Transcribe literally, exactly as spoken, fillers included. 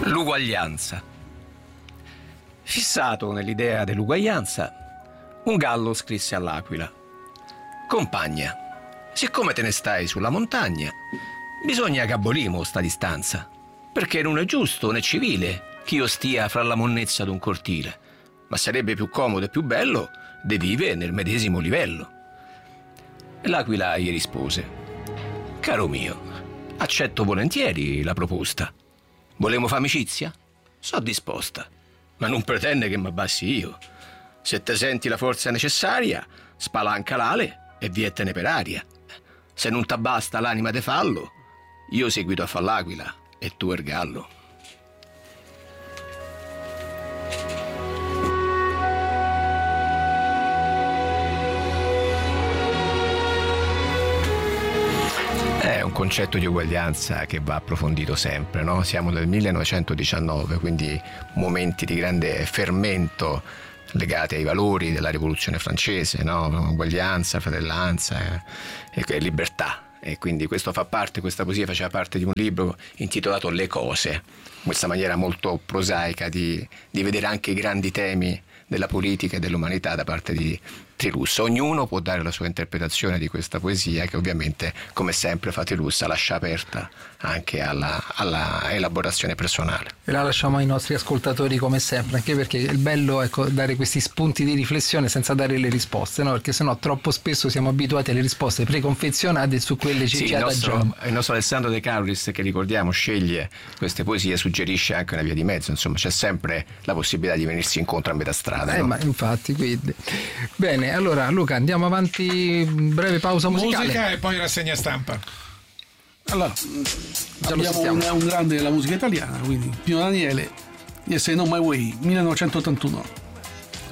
L'uguaglianza. Fissato nell'idea dell'uguaglianza, un gallo scrisse all'aquila: compagna, siccome te ne stai sulla montagna, bisogna che abolimo sta distanza, perché non è giusto né civile che io stia fra la monnezza d'un cortile, ma sarebbe più comodo e più bello de vive nel medesimo livello. E l'aquila gli rispose: caro mio, accetto volentieri la proposta. Volemo fa amicizia? So disposta, ma non pretende che m'abbassi io. Se te senti la forza necessaria, spalanca l'ale e viettene per aria. Se non t'abbasta l'anima de fallo, io seguito a fa l'aquila e tu er gallo. È un concetto di uguaglianza che va approfondito sempre, no? Siamo nel millenovecentodiciannove, quindi momenti di grande fermento legati ai valori della rivoluzione francese, no? Uguaglianza, fratellanza e, e libertà. E quindi questo fa parte, questa poesia faceva parte di un libro intitolato Le cose, questa maniera molto prosaica di, di vedere anche i grandi temi della politica e dell'umanità da parte di Trilussa. Ognuno può dare la sua interpretazione di questa poesia, che ovviamente, come sempre fa Trilussa, lascia aperta anche alla, alla elaborazione personale. E la lasciamo ai nostri ascoltatori come sempre, anche perché il bello è ecco, dare questi spunti di riflessione senza dare le risposte, no? Perché sennò troppo spesso siamo abituati alle risposte preconfezionate e su quelle ci, sì, ci il nostro, adagiamo. Il nostro Alessandro De Carolis, che ricordiamo sceglie queste poesie, suggerisce anche una via di mezzo, insomma c'è sempre la possibilità di venirsi incontro a metà strada. Eh, no? ma infatti, quindi. Bene, allora Luca, andiamo avanti, breve pausa musicale. Musica e poi rassegna stampa. Allora, Già abbiamo un, un grande della musica italiana, quindi Pino Daniele, Yes I Know My Way, millenovecentottantuno.